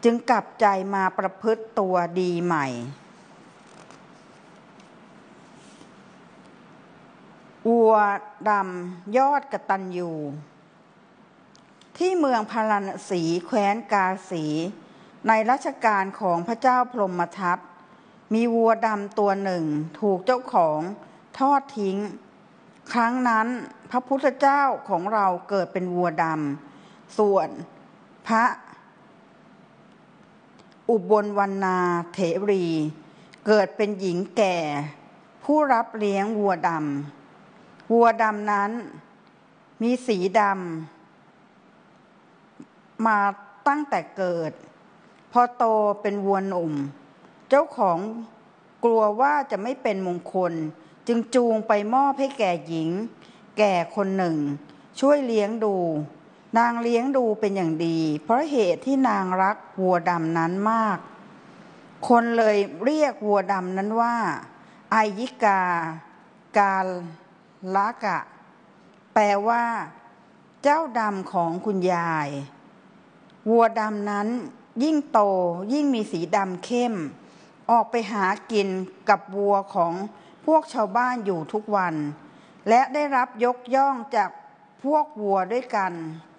จึงกลับใจมาประพฤติตัวดีใหม่วัวดำยอดกตัญญูที่เมืองพาราณสีแคว้นกาสีในรัชกาลของพระเจ้าพรหมทัตมีวัวดำตัวหนึ่งถูกเจ้าของทอดทิ้งครั้งนั้นพระพุทธเจ้าของเราเกิดเป็นวัวดำส่วนพระอุบลวรรณาเถรีเกิดเป็นหญิงแก่ผู้รับเลี้ยงวัวดำวัวดำนั้นมีสีดำมาตั้งแต่เกิดพอโตเป็นวัวหนุ่มเจ้าของกลัวว่าจะไม่เป็นมงคลจึงจูงไปมอบให้แก่หญิงแก่คนหนึ่งช่วยเลี้ยงดูนางเลี้ยงดูเป็นอย่างดีเพราะเหตุที่นางรักวัวดำนั้นมากคนเลยเรียกวัวดำนั้นว่าไอยิกากาลกะแปลว่าเจ้าดำของคุณยายวัวดำนั้นยิ่งโตยิ่งมีสีดำเข้มออกไปหากินกับวัวของพวกชาวบ้านอยู่ทุกวันและได้รับยกย่องจากพวกวัวด้วยกัน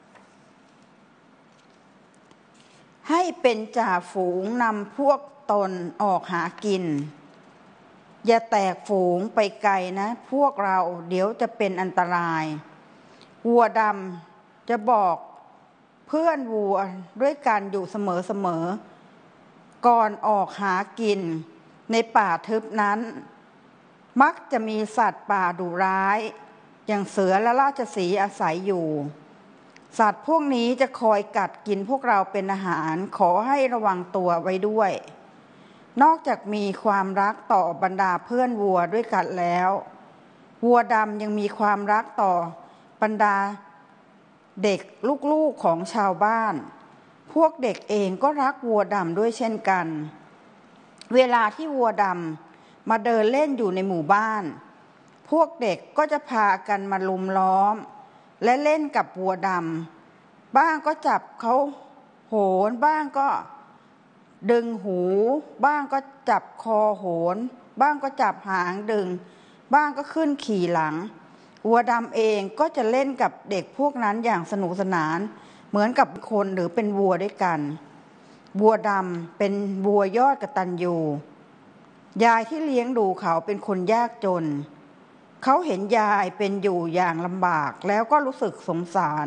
ให้เป็นจ่าฝูงนำพวกตนออกหากินอย่าแตกฝูงไปไกลนะพวกเราเดี๋ยวจะเป็นอันตรายวัวดำจะบอกเพื่อนวัวด้วยกันอยู่เสมอก่อนออกหากินในป่าทึบนั้นมักจะมีสัตว์ป่าดุร้ายอย่างเสือและราชสีห์อาศัยอยู่สัตว์พวกนี้จะคอยกัดกินพวกเราเป็นอาหารขอให้ระวังตัวไว้ด้วยนอกจากมีความรักต่อบรรดาเพื่อนวัวด้วยกันแล้ววัวดำยังมีความรักต่อบรรดาเด็กลูกๆของชาวบ้านพวกเด็กเองก็รักวัวดำด้วยเช่นกันเวลาที่วัวดำมาเดินเล่นอยู่ในหมู่บ้านพวกเด็กก็จะพากันมาลุมล้อมและเล่นกับวัวดำบ้างก็จับเขาโหนบ้างก็ดึงหูบ้างก็จับคอโหนบ้างก็จับหางดึงบ้างก็ขึ้นขี่หลังวัวดำเองก็จะเล่นกับเด็กพวกนั้นอย่างสนุกสนานเหมือนกับคนหรือเป็นวัวด้วยกันวัวดำเป็นวัวยอดกตัญญูยายที่เลี้ยงดูเขาเป็นคนยากจนเขาเห็นยายเป็นอยู่อย่างลำบากแล้วก็รู้สึกสงสาร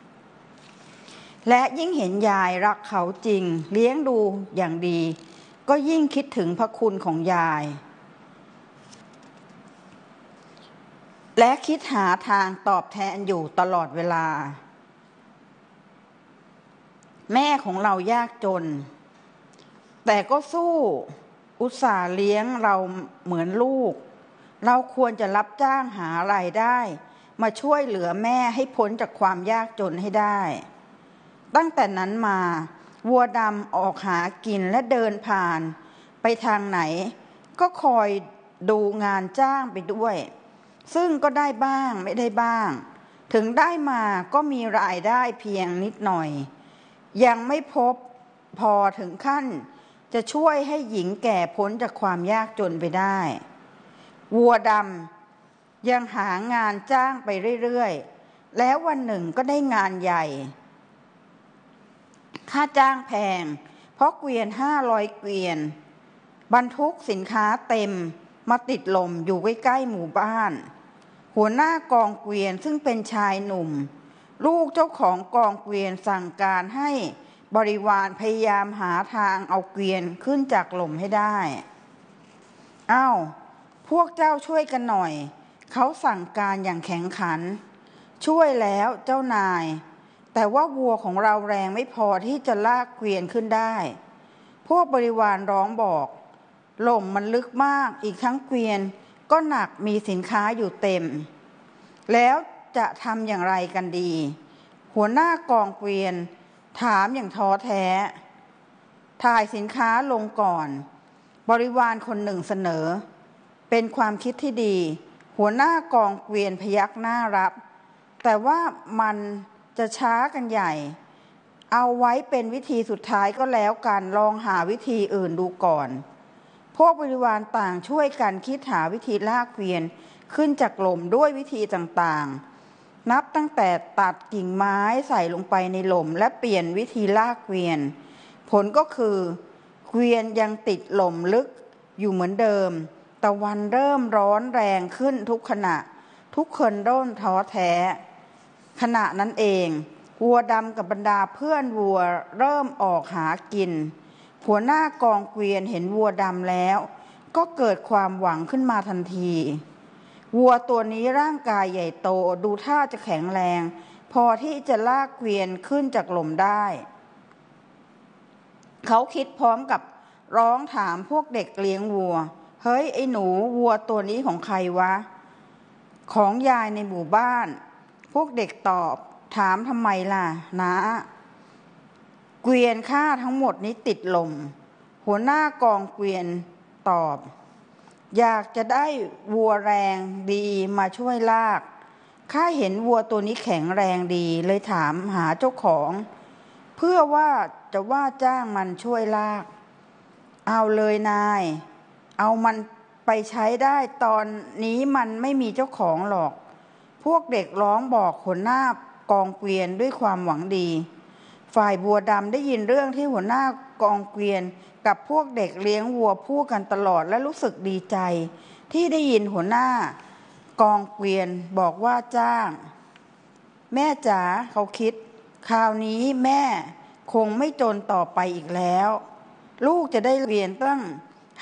และยิ่งเห็นยายรักเขาจริงเลี้ยงดูอย่างดีก็ยิ่งคิดถึงพระคุณของยายและคิดหาทางตอบแทนอยู่ตลอดเวลาแม่ของเรายากจนแต่ก็สู้อุตส่าห์เลี้ยงเราเหมือนลูกเราควรจะรับจ้างหารายได้มาช่วยเหลือแม่ให้พ้นจากความยากจนให้ได้ตั้งแต่นั้นมาวัวดำออกหากินและเดินผ่านไปทางไหนก็คอยดูงานจ้างไปด้วยซึ่งก็ได้บ้างไม่ได้บ้างถึงได้มาก็มีรายได้เพียงนิดหน่อยยังไม่พบพอถึงขั้นจะช่วยให้หญิงแก่พ้นจากความยากจนไปได้วัวดำยังหางานจ้างไปเรื่อยๆแล้ววันหนึ่งก็ได้งานใหญ่ค่าจ้างแพงเพราะเกวียน500เกวียนบรรทุกสินค้าเต็มมาติดลมอยู่ใกล้ๆหมู่บ้านหัวหน้ากองเกวียนซึ่งเป็นชายหนุ่มลูกเจ้าของกองเกวียนสั่งการให้บริวารพยายามหาทางเอาเกวียนขึ้นจากลมให้ได้พวกเจ้าช่วยกันหน่อยเขาสั่งการอย่างแข็งขันช่วยแล้วเจ้านายแต่ว่าวัวของเราแรงไม่พอที่จะลากเกวียนขึ้นได้พวกบริวารร้องบอกลมมันลึกมากอีกทั้งเกวียนก็หนักมีสินค้าอยู่เต็มแล้วจะทำอย่างไรกันดีหัวหน้ากองเกวียนถามอย่างท้อแท้ถ่ายสินค้าลงก่อนบริวารคนหนึ่งเสนอเป็นความคิดที่ดีหัวหน้ากองเกวียนพยักหน้ารับแต่ว่ามันจะช้ากันใหญ่เอาไว้เป็นวิธีสุดท้ายก็แล้วกันลองหาวิธีอื่นดูก่อนพวกบริวารต่างช่วยกันคิดหาวิธีลากเกวียนขึ้นจากหล่มด้วยวิธีต่างๆนับตั้งแต่ตัดกิ่งไม้ใส่ลงไปในหล่มและเปลี่ยนวิธีลากเกวียนผลก็คือเกวียนยังติดหล่มลึกอยู่เหมือนเดิมตะวันเริ่มร้อนแรงขึ้นทุกขณะทุกคนเริ่มท้อแท้ขณะนั้นเองวัวดำกับบรรดาเพื่อนวัวเริ่มออกหากินหัวหน้ากองเกวียนเห็นวัวดำแล้วก็เกิดความหวังขึ้นมาทันทีวัวตัวนี้ร่างกายใหญ่โตดูท่าจะแข็งแรงพอที่จะลากเกวียนขึ้นจากหล่มได้เขาคิดพร้อมกับร้องถามพวกเด็กเลี้ยงวัวเฮ้ยไอ้หนูวัวตัวนี้ของใครวะของยายในหมู่บ้านพวกเด็กตอบถามทำไมล่ะนะเกวียนข้าทั้งหมดนี้ติดลมหัวหน้ากองเกวียนตอบอยากจะได้วัวแรงดีมาช่วยลากข้าเห็นวัวตัวนี้แข็งแรงดีเลยถามหาเจ้าของเพื่อว่าจะว่าจ้างมันช่วยลากเอาเลยนายเอามันไปใช้ได้ตอนนี้มันไม่มีเจ้าของหรอกพวกเด็กร้องบอกหัวหน้ากองเกวียนด้วยความหวังดีฝ่ายวัวดำได้ยินเรื่องที่หัวหน้ากองเกวียนกับพวกเด็กเลี้ยงวัวพูดกันตลอดและรู้สึกดีใจที่ได้ยินหัวหน้ากองเกวียนบอกว่าจ้างแม่จ๋าเขาคิดคราวนี้แม่คงไม่จนต่อไปอีกแล้วลูกจะได้เรียนตั้ง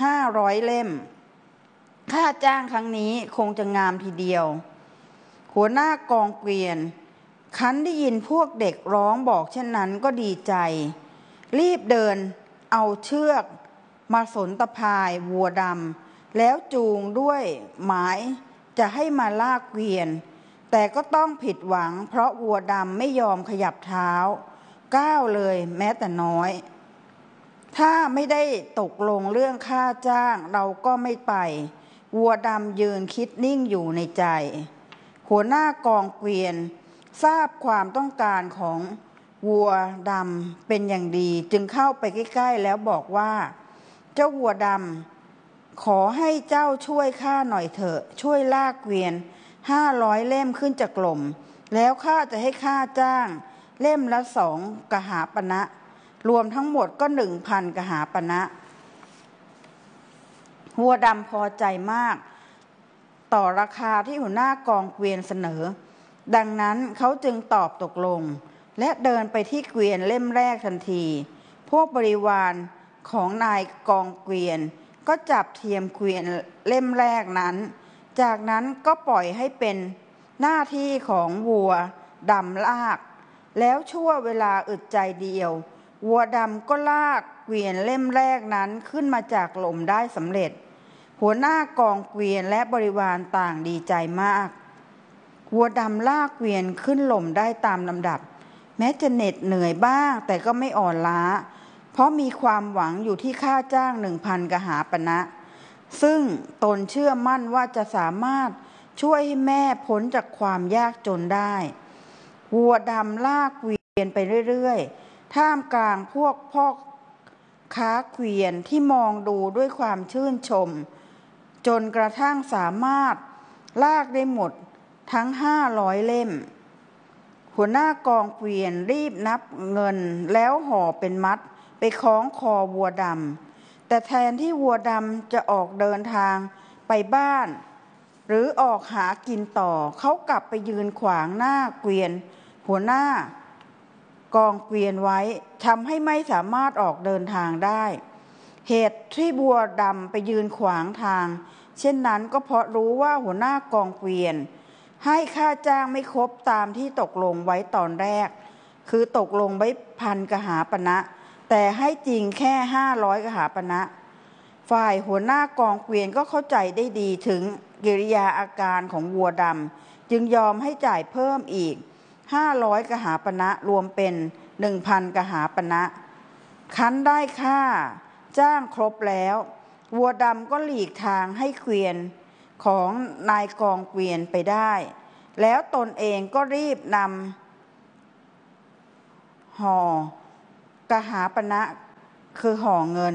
500 เล่มค่าจ้างครั้งนี้คงจะงามทีเดียวหัวหน้ากองเกวียนคันได้ยินพวกเด็กร้องบอกเช่นนั้นก็ดีใจรีบเดินเอาเชือกมาสนตะพายวัวดำแล้วจูงด้วยหมายจะให้มาลากเกวียนแต่ก็ต้องผิดหวังเพราะวัวดำไม่ยอมขยับเท้าก้าวเลยแม้แต่น้อยถ้าไม่ได้ตกลงเรื่องค่าจ้างเราก็ไม่ไปวัวดำยืนคิดนิ่งอยู่ในใจหัวหน้ากองเกวียนทราบความต้องการของวัวดำเป็นอย่างดีจึงเข้าไปใกล้ๆแล้วบอกว่าเจ้าวัวดำขอให้เจ้าช่วยข้าหน่อยเถอะช่วยลากเกวียน500 เล่มขึ้นจากหล่มแล้วข้าจะให้ค่าจ้างเล่มละ2 กหาปณะรวมทั้งหมดก็ 1,000 กหาปณะวัวดำพอใจมากต่อราคาที่หัวหน้ากองเกวียนเสนอดังนั้นเขาจึงตอบตกลงและเดินไปที่เกวียนเล่มแรกทันทีพวกบริวารของนายกองเกวียนก็จับเทียมเกวียนเล่มแรกนั้นจากนั้นก็ปล่อยให้เป็นหน้าที่ของวัวดำลากแล้วชั่วเวลาอึดใจเดียววัวดำก็ลากเกวียนเล่มแรกนั้นขึ้นมาจากหล่มได้สำเร็จหัวหน้ากองเกวียนและบริวารต่างดีใจมากวัวดำลากเกวียนขึ้นหล่มได้ตามลำดับแม้จะเหน็ดเหนื่อยบ้างแต่ก็ไม่อ่อนล้าเพราะมีความหวังอยู่ที่ค่าจ้าง 1,000 กหาปณะซึ่งตนเชื่อมั่นว่าจะสามารถช่วยให้แม่พ้นจากความยากจนได้วัวดำลากเกวียนไปเรื่อยๆท่ามกลางพวกพ่อค้าเกวียนที่มองดูด้วยความชื่นชมจนกระทั่งสามารถลากได้หมดทั้ง500 เล่มหัวหน้ากองเกวียนรีบนับเงินแล้วห่อเป็นมัดไปคล้องคอวัวดำแต่แทนที่วัวดำจะออกเดินทางไปบ้านหรือออกหากินต่อเขากลับไปยืนขวางหน้าเกวียนหัวหน้ากองเกวียนไว้ทำให้ไม่สามารถออกเดินทางได้เหตุที่วัวดำไปยืนขวางทางเช่นนั้นก็เพราะรู้ว่าหัวหน้ากองเกวียนให้ค่าจ้างไม่ครบตามที่ตกลงไว้ตอนแรกคือตกลงไว้ 1,000 กหาปณะแต่ให้จริงแค่500 กหาปณะฝ่ายหัวหน้ากองเกวียนก็เข้าใจได้ดีถึงกิริยาอาการของวัวดำจึงยอมให้จ่ายเพิ่มอีก500 กหาปณะรวมเป็น 1,000 กหาปณะคันได้ค่าจ้างครบแล้ววัวดำก็หลีกทางให้เกวียนของนายกองเกวียนไปได้แล้วตนเองก็รีบนำห่อกหาปณะคือห่อเงิน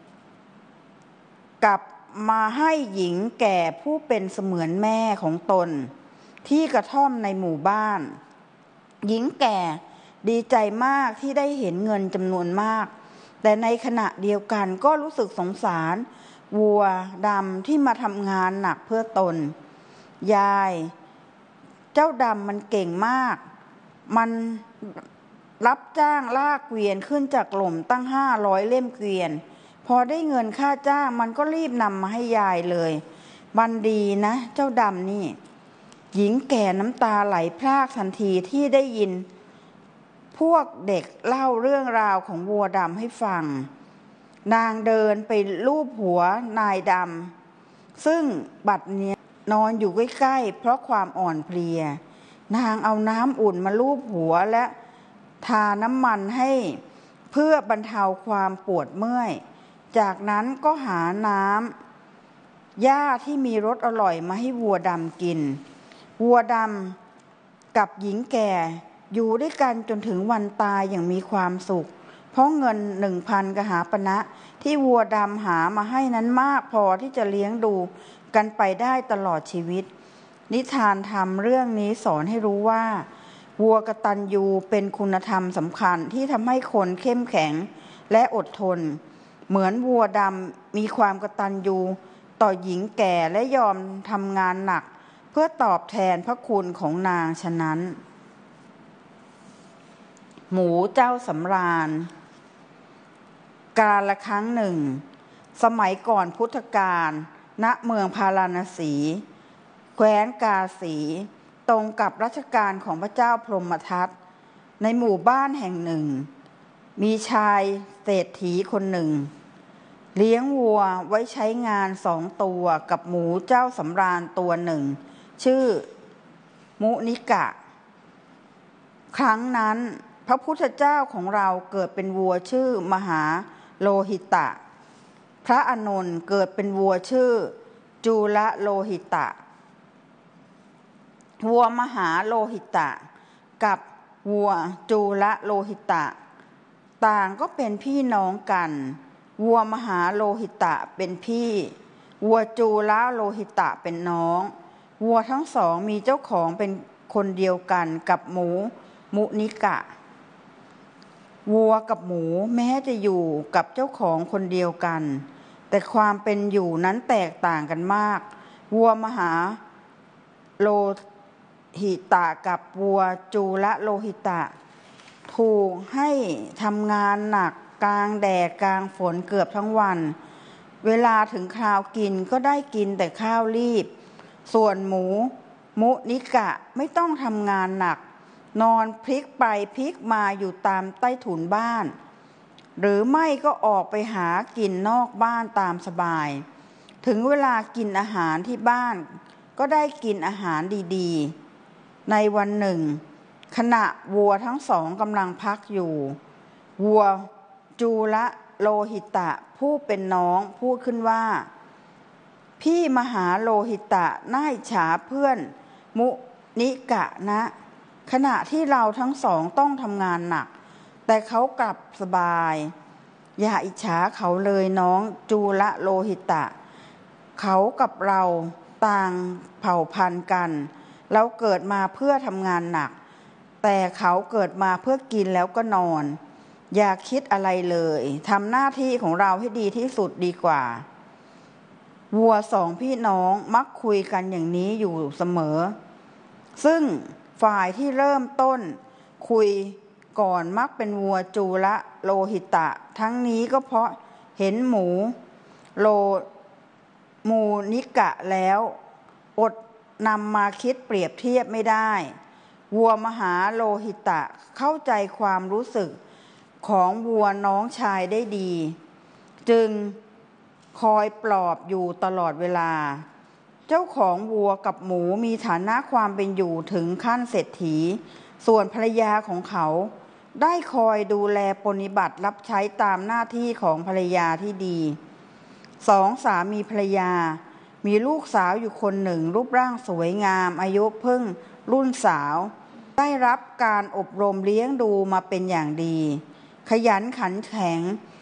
กลับมาให้หญิงแก่ผู้เป็นเสมือนแม่ของตนที่กระท่อมในหมู่บ้านหญิงแก่ดีใจมากที่ได้เห็นเงินจำนวนมากแต่ในขณะเดียวกันก็รู้สึกสงสารวัวดำที่มาทำงานหนักเพื่อตนยายเจ้าดำมันเก่งมากมันรับจ้างลากเกวียนขึ้นจากหล่มตั้ง500 เล่มเกวียนพอได้เงินค่าจ้างมันก็รีบนำมาให้ยายเลยมันดีนะเจ้าดำนี่หญิงแก่น้ำตาไหลพรากทันทีที่ได้ยินพวกเด็กเล่าเรื่องราวของวัวดำให้ฟังนางเดินไปลูบหัวนายดำซึ่งบัดนี้นอนอยู่ใกล้ๆเพราะความอ่อนเพลียนางเอาน้ำอุ่นมาลูบหัวและทาน้ำมันให้เพื่อบรรเทาความปวดเมื่อยจากนั้นก็หาน้ำหญ้าที่มีรสอร่อยมาให้วัวดำกินวัวดำกับหญิงแก่อยู่ด้วยกันจนถึงวันตายอย่างมีความสุขเพราะเงิน 1,000 กหาปณะที่วัวดำหามาให้นั้นมากพอที่จะเลี้ยงดูกันไปได้ตลอดชีวิตนิทานธรรมเรื่องนี้สอนให้รู้ว่าวัวกตัญญูเป็นคุณธรรมสำคัญที่ทำให้คนเข้มแข็งและอดทนเหมือนวัวดำมีความกตัญญูต่อหญิงแก่และยอมทำงานหนักเพื่อตอบแทนพระคุณของนางฉะนั้นหมูเจ้าสำราญกาลครั้งหนึ่งสมัยก่อนพุทธกาลณเมืองพาราณสีแคว้นกาสีตรงกับรัชกาลของพระเจ้าพรหมทัตในหมู่บ้านแห่งหนึ่งมีชายเศรษฐีคนหนึ่งเลี้ยงวัวไว้ใช้งาน2 ตัวกับหมูเจ้าสำราญตัวหนึ่งชื่อมุนิกะครั้งนั้นพระพุทธเจ้าของเราเกิดเป็นวัวชื่อมหาโลหิตะพระอานนท์เกิดเป็นวัวชื่อจุลโลหิตะวัวมหาโลหิตะกับวัวจุลโลหิตะต่างก็เป็นพี่น้องกันวัวมหาโลหิตะเป็นพี่วัวจุลโลหิตะเป็นน้องวัวทั้งสองมีเจ้าของเป็นคนเดียวกันกับหมูมุนิกะวัวกับหมูแม้จะอยู่กับเจ้าของคนเดียวกันแต่ความเป็นอยู่นั้นแตกต่างกันมากวัวมหาโลหิตะกับวัวจุลโลหิตะถูกให้ทำงานหนักกลางแดดกลางฝนเกือบทั้งวันเวลาถึงคราวกินก็ได้กินแต่ข้าวรีบส่วนหมูมุนิกะไม่ต้องทำงานหนักนอนพลิกไปพลิกมาอยู่ตามใต้ถุนบ้านหรือไม่ก็ออกไปหากินนอกบ้านตามสบายถึงเวลากินอาหารที่บ้านก็ได้กินอาหารดีๆในวันหนึ่งขณะวัวทั้งสองกำลังพักอยู่วัวจุลโลหิตะผู้เป็นน้องพูดขึ้นว่าพี่มหาโลหิตะน่าอิจฉาเพื่อนมุนิกะนะขณะที่เราทั้งสองต้องทำงานหนักแต่เขากลับสบายอย่าอิจฉาเขาเลยน้องจุลโลหิตะเขากับเราต่างเผ่าพันธุ์กันเราเกิดมาเพื่อทำงานหนักแต่เขาเกิดมาเพื่อกินแล้วก็นอนอย่าคิดอะไรเลยทำหน้าที่ของเราให้ดีที่สุดดีกว่าวัว2 พี่น้องมักคุยกันอย่างนี้อยู่เสมอซึ่งฝ่ายที่เริ่มต้นคุยก่อนมักเป็นวัวจุลโลหิตะทั้งนี้ก็เพราะเห็นหมูมูนิกะแล้วอดนำมาคิดเปรียบเทียบไม่ได้วัวมหาโลหิตะเข้าใจความรู้สึกของวัวน้องชายได้ดีจึงคอยปลอบอยู่ตลอดเวลาเจ้าของวัวกับหมูมีฐานะความเป็นอยู่ถึงขั้นเศรษฐีส่วนภรรยาของเขาได้คอยดูแลปฏิบัติรับใช้ตามหน้าที่ของภรรยาที่ดี2 สามีภรรยามีลูกสาวอยู่คนหนึ่งรูปร่างสวยงามอายุเพิ่งรุ่นสาวได้รับการอบรมเลี้ยงดูมาเป็นอย่างดีขยันขันแข็ง